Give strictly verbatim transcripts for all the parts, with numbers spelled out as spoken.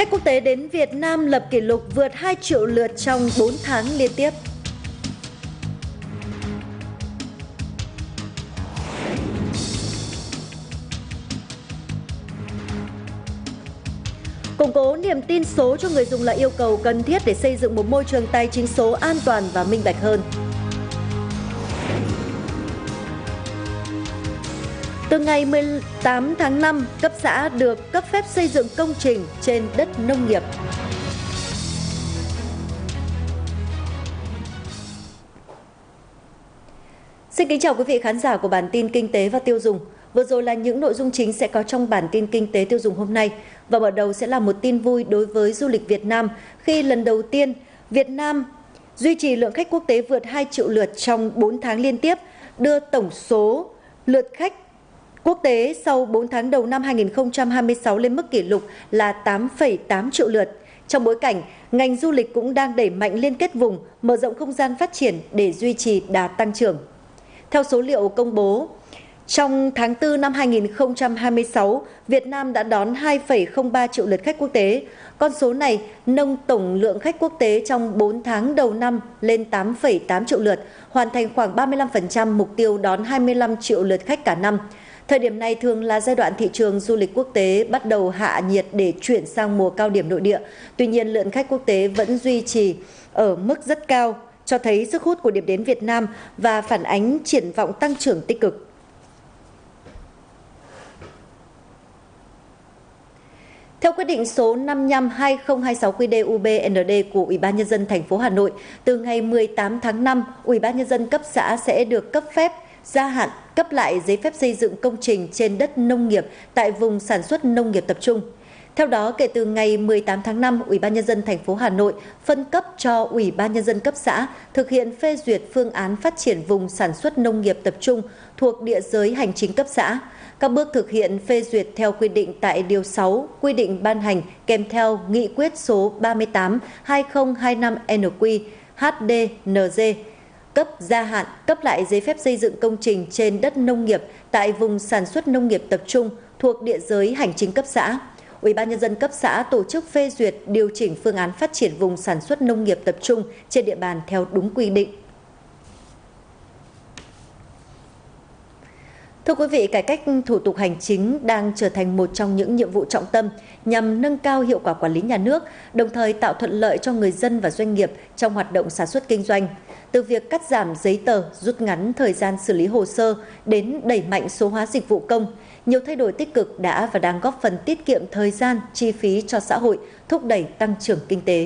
Khách quốc tế đến Việt Nam lập kỷ lục vượt hai triệu lượt trong bốn tháng liên tiếp. Củng cố niềm tin số cho người dùng là yêu cầu cần thiết để xây dựng một môi trường tài chính số an toàn và minh bạch hơn. Từ ngày mười tám tháng năm, cấp xã được cấp phép xây dựng công trình trên đất nông nghiệp. Xin kính chào quý vị khán giả của bản tin Kinh tế và Tiêu dùng. Vừa rồi là những nội dung chính sẽ có trong bản tin Kinh tế Tiêu dùng hôm nay. Và mở đầu sẽ là một tin vui đối với du lịch Việt Nam khi lần đầu tiên Việt Nam duy trì lượng khách quốc tế vượt hai triệu lượt trong bốn tháng liên tiếp, đưa tổng số lượt khách quốc tế sau bốn tháng đầu năm hai nghìn không trăm hai mươi sáu lên mức kỷ lục là tám phẩy tám triệu lượt. Trong bối cảnh, ngành du lịch cũng đang đẩy mạnh liên kết vùng, mở rộng không gian phát triển để duy trì đà tăng trưởng. Theo số liệu công bố, trong tháng tư năm hai nghìn không trăm hai mươi sáu, Việt Nam đã đón hai phẩy không ba triệu lượt khách quốc tế. Con số này nâng tổng lượng khách quốc tế trong bốn tháng đầu năm lên tám phẩy tám triệu lượt, hoàn thành khoảng ba mươi lăm phần trăm mục tiêu đón hai mươi lăm triệu lượt khách cả năm. Thời điểm này thường là giai đoạn thị trường du lịch quốc tế bắt đầu hạ nhiệt để chuyển sang mùa cao điểm nội địa. Tuy nhiên, lượng khách quốc tế vẫn duy trì ở mức rất cao, cho thấy sức hút của điểm đến Việt Nam và phản ánh triển vọng tăng trưởng tích cực. Theo quyết định số năm mươi lăm trên hai nghìn không trăm hai mươi sáu quy đê u bê en đê của Ủy ban nhân dân thành phố Hà Nội, từ ngày mười tám tháng năm, Ủy ban nhân dân cấp xã sẽ được cấp phép gia hạn cấp lại giấy phép xây dựng công trình trên đất nông nghiệp tại vùng sản xuất nông nghiệp tập trung. Theo đó, kể từ ngày mười tám tháng năm, Ủy ban nhân dân thành phố Hà Nội phân cấp cho Ủy ban nhân dân cấp xã thực hiện phê duyệt phương án phát triển vùng sản xuất nông nghiệp tập trung thuộc địa giới hành chính cấp xã. Các bước thực hiện phê duyệt theo quy định tại điều sáu, quy định ban hành kèm theo nghị quyết số ba mươi tám trên hai nghìn không trăm hai mươi lăm N Q H D N G, cấp gia hạn cấp lại giấy phép xây dựng công trình trên đất nông nghiệp tại vùng sản xuất nông nghiệp tập trung thuộc địa giới hành chính cấp xã. Ủy ban nhân dân cấp xã tổ chức phê duyệt điều chỉnh phương án phát triển vùng sản xuất nông nghiệp tập trung trên địa bàn theo đúng quy định. Thưa quý vị, cải cách thủ tục hành chính đang trở thành một trong những nhiệm vụ trọng tâm nhằm nâng cao hiệu quả quản lý nhà nước, đồng thời tạo thuận lợi cho người dân và doanh nghiệp trong hoạt động sản xuất kinh doanh. Từ việc cắt giảm giấy tờ, rút ngắn thời gian xử lý hồ sơ đến đẩy mạnh số hóa dịch vụ công, nhiều thay đổi tích cực đã và đang góp phần tiết kiệm thời gian, chi phí cho xã hội, thúc đẩy tăng trưởng kinh tế.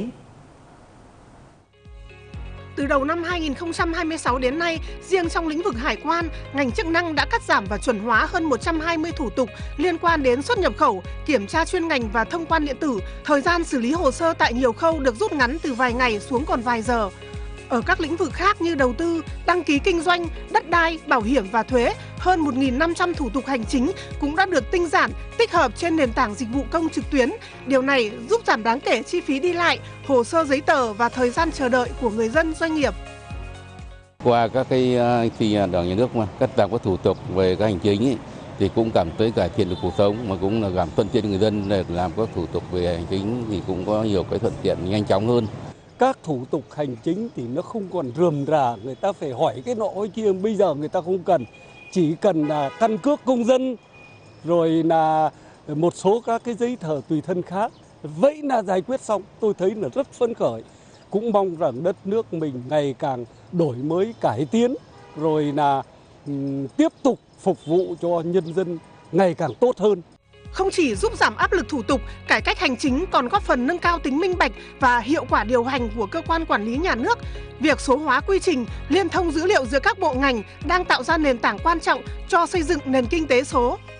Từ đầu năm hai nghìn không trăm hai mươi sáu đến nay, riêng trong lĩnh vực hải quan, ngành chức năng đã cắt giảm và chuẩn hóa hơn một trăm hai mươi thủ tục liên quan đến xuất nhập khẩu, kiểm tra chuyên ngành và thông quan điện tử. Thời gian xử lý hồ sơ tại nhiều khâu được rút ngắn từ vài ngày xuống còn vài giờ. Ở các lĩnh vực khác như đầu tư, đăng ký kinh doanh, đất đai, bảo hiểm và thuế, hơn một nghìn năm trăm thủ tục hành chính cũng đã được tinh giản, tích hợp trên nền tảng dịch vụ công trực tuyến. Điều này giúp giảm đáng kể chi phí đi lại, hồ sơ giấy tờ và thời gian chờ đợi của người dân doanh nghiệp. Qua các cái khi đảng nhà nước mà cắt giảm các thủ tục về các hành chính ấy, thì cũng cảm thấy cải thiện được cuộc sống, mà cũng là giảm thuận tiện cho người dân để làm các thủ tục về hành chính thì cũng có nhiều cái thuận tiện nhanh chóng hơn. Các thủ tục hành chính thì nó không còn rườm rà, người ta phải hỏi cái nọ cái kia, bây giờ người ta không cần, chỉ cần là căn cước công dân rồi là một số các cái giấy tờ tùy thân khác, vậy là giải quyết xong. Tôi thấy là rất phấn khởi, cũng mong rằng đất nước mình ngày càng đổi mới cải tiến, rồi là um, tiếp tục phục vụ cho nhân dân ngày càng tốt hơn. Không chỉ giúp giảm áp lực thủ tục, cải cách hành chính còn góp phần nâng cao tính minh bạch và hiệu quả điều hành của cơ quan quản lý nhà nước. Việc số hóa quy trình, liên thông dữ liệu giữa các bộ ngành đang tạo ra nền tảng quan trọng cho xây dựng nền kinh tế số.